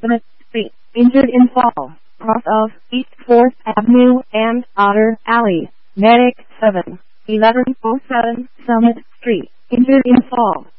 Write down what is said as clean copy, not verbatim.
Summit Street, injured in fall, cross of East 4th Avenue and Otter Alley. Medic 7, 1107 Summit Street, injured in fall.